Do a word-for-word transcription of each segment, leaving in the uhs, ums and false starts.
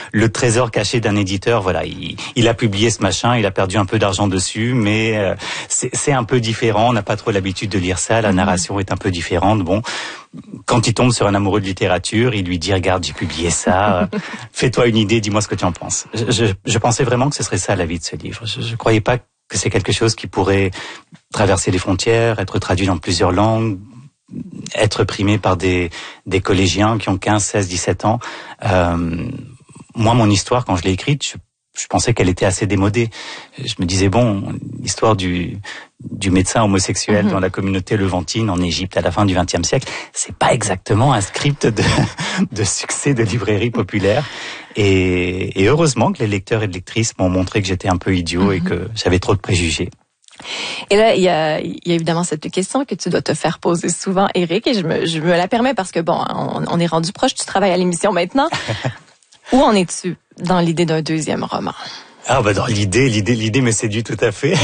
le trésor caché d'un éditeur. Voilà, il, il a publié ce machin, il a perdu un peu d'argent dessus, mais euh, c'est, c'est un peu différent. On n'a pas trop l'habitude de lire ça. La narration est un peu différente. Bon, quand il tombe sur un amoureux de littérature, il lui dit regarde, j'ai publié ça. euh, fais-toi une idée, dis-moi ce que tu en penses. Je, je, je pensais vraiment que ce serait ça la vie de ce livre. Je, je croyais pas que c'est quelque chose qui pourrait traverser les frontières, être traduit dans plusieurs langues, être primé par des, des collégiens qui ont quinze, seize, dix-sept ans. Euh, moi, mon histoire, quand je l'ai écrite, je, je pensais qu'elle était assez démodée. Je me disais, bon, l'histoire du, du médecin homosexuel mmh. dans la communauté levantine en Égypte à la fin du vingtième siècle, c'est pas exactement un script de, de succès de librairie populaire. Et, et heureusement que les lecteurs et les lectrices m'ont montré que j'étais un peu idiot mmh. et que j'avais trop de préjugés. Et là, il y a, il y a évidemment cette question que tu dois te faire poser souvent, Éric, et je me, je me la permets parce que, bon, on, on est rendu proche, tu travailles à l'émission maintenant. Où en es-tu dans l'idée d'un deuxième roman? Ah, bah, dans l'idée, l'idée, l'idée me séduit tout à fait.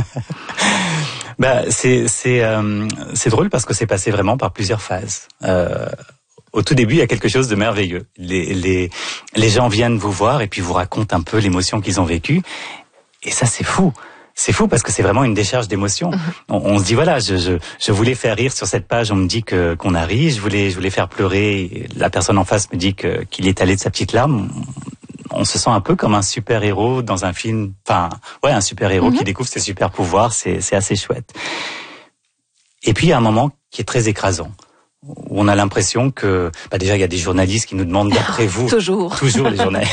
bah, c'est, c'est, euh, c'est drôle parce que c'est passé vraiment par plusieurs phases. Euh, Au tout début, il y a quelque chose de merveilleux. Les, les, les gens viennent vous voir et puis vous racontent un peu l'émotion qu'ils ont vécue. Et ça, c'est fou. C'est fou parce que c'est vraiment une décharge d'émotions. On, on se dit voilà, je, je, je voulais faire rire sur cette page, on me dit que qu'on a ri. Je voulais, je voulais faire pleurer. La personne en face me dit que qu'il est allé de sa petite larme. On se sent un peu comme un super héros dans un film. Enfin, ouais, un super héros mm-hmm. qui découvre ses super pouvoirs. C'est, c'est assez chouette. Et puis il y a un moment qui est très écrasant, où on a l'impression que, bah déjà il y a des journalistes qui nous demandent d'après vous, toujours, toujours les journalistes.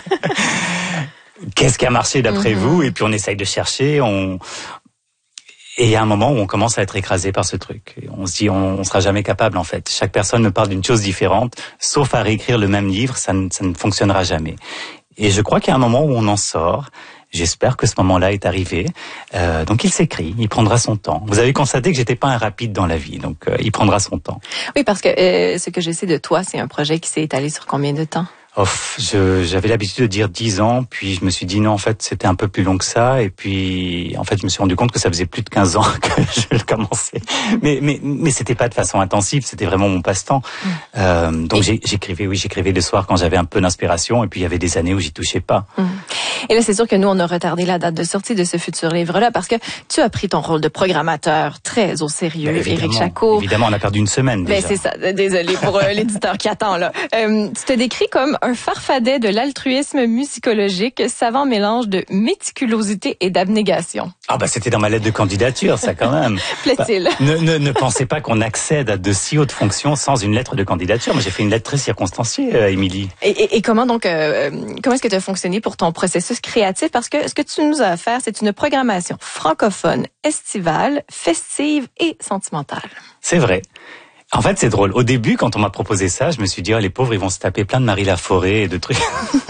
Qu'est-ce qui a marché d'après mm-hmm. vous? Et puis on essaye de chercher. On... Et il y a un moment où on commence à être écrasé par ce truc. Et on se dit, on, on sera jamais capable en fait. Chaque personne me parle d'une chose différente, sauf à réécrire le même livre, ça ne, ça ne fonctionnera jamais. Et je crois qu'il y a un moment où on en sort. J'espère que ce moment-là est arrivé. Euh, donc il s'écrit, il prendra son temps. Vous avez constaté que j'étais pas un rapide dans la vie, donc euh, il prendra son temps. Oui, parce que euh, ce que je sais de toi, c'est un projet qui s'est étalé sur combien de temps? Oh, je, j'avais l'habitude de dire dix ans, puis je me suis dit non, en fait, c'était un peu plus long que ça, et puis en fait, je me suis rendu compte que ça faisait plus de quinze ans que je le commençais. Mais mais mais c'était pas de façon intensive, c'était vraiment mon passe-temps. Mmh. Euh, donc et... j'écrivais, oui, j'écrivais le soir quand j'avais un peu d'inspiration, et puis il y avait des années où j'y touchais pas. Mmh. Et là, c'est sûr que nous, on a retardé la date de sortie de ce futur livre-là parce que tu as pris ton rôle de programmateur très au sérieux, ben, Éric Chacot. Évidemment, on a perdu une semaine déjà. Ben, c'est ça. Désolé pour euh, l'éditeur qui attend là. Euh, tu te décris comme un farfadet de l'altruisme musicologique, savant mélange de méticulosité et d'abnégation. Ah bah c'était dans ma lettre de candidature, ça quand même. Plaît-il? Bah, ne, ne, ne pensez pas qu'on accède à de si hautes fonctions sans une lettre de candidature. Moi, j'ai fait une lettre très circonstanciée, euh, Émilie. Et, et, et comment donc, euh, comment est-ce que tu as fonctionné pour ton processus créatif? Parce que ce que tu nous as offert, c'est une programmation francophone, estivale, festive et sentimentale. C'est vrai. En fait, c'est drôle. Au début, quand on m'a proposé ça, je me suis dit, oh, les pauvres, ils vont se taper plein de Marie Laforêt et de trucs.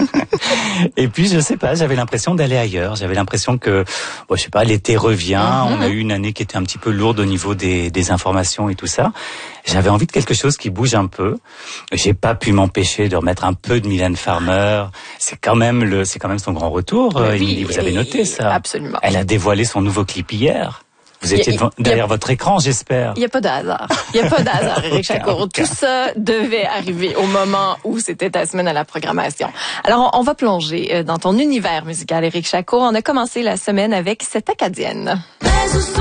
Et puis, je sais pas, j'avais l'impression d'aller ailleurs. J'avais l'impression que, bon, je sais pas, l'été revient. Mm-hmm. On a eu une année qui était un petit peu lourde au niveau des, des informations et tout ça. J'avais envie de quelque chose qui bouge un peu. J'ai pas pu m'empêcher de remettre un peu de Mylène Farmer. C'est quand même le, c'est quand même son grand retour. Oui, Émilie, vous avez noté ça? Absolument. Elle a dévoilé son nouveau clip hier. Vous étiez devant, derrière a, votre écran, j'espère. Il n'y a pas de hasard. Il n'y a pas de hasard, Éric Chacot. Tout ça devait arriver au moment où c'était ta semaine à la programmation. Alors, on, on va plonger dans ton univers musical, Éric Chacot. On a commencé la semaine avec cette Acadienne.